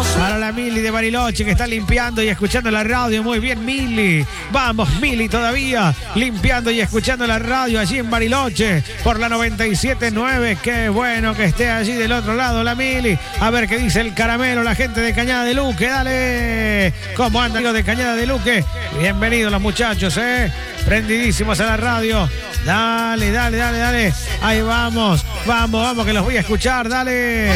Para la Mili de Bariloche que está limpiando y escuchando la radio. Muy bien, Mili. Vamos, Mili, todavía limpiando y escuchando la radio allí en Bariloche por la 97.9. Qué bueno que esté allí del otro lado la Mili. A ver qué dice el caramelo, la gente de Cañada de Luque. Dale. ¿Cómo andan, amigos de Cañada de Luque? Bienvenidos los muchachos, prendidísimos a la radio. Dale, dale, dale, dale. Ahí vamos, vamos, vamos, que los voy a escuchar. Dale.